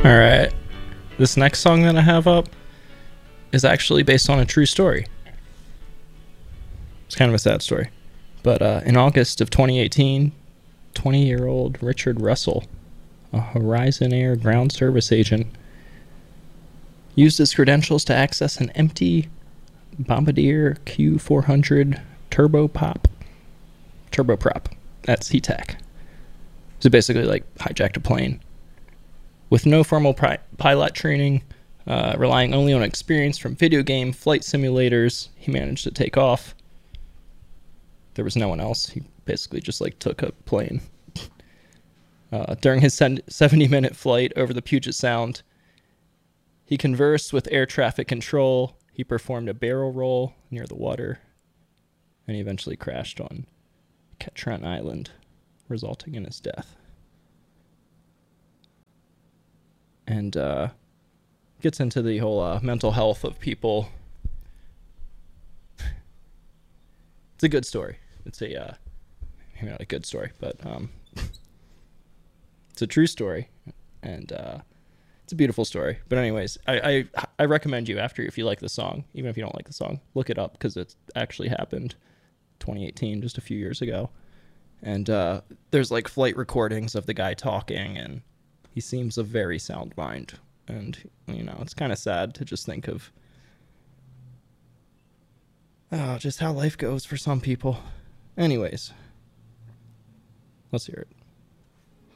All right. This next song that I have up is actually based on a true story. It's kind of a sad story. But in August of 2018, 20-year-old Richard Russell, a Horizon Air ground service agent, used his credentials to access an empty Bombardier Q400 turboprop at SeaTac. So basically like hijacked a plane. With no formal pilot training, relying only on experience from video game flight simulators, he managed to take off. There was no one else. He basically just like took a plane. During his 70-minute flight over the Puget Sound, he conversed with air traffic control. He performed a barrel roll near the water, and he eventually crashed on Ketron Island, resulting in his death. And gets into the whole mental health of people. It's a good story. It's a maybe not a good story, but it's a true story, and it's a beautiful story. But anyways, I recommend you, after, if you like the song, even if you don't like the song, look it up, because it actually happened 2018, just a few years ago. And there's like flight recordings of the guy talking, and he seems a very sound mind. And, you know, it's kind of sad to just think of just how life goes for some people. Anyways, let's hear it.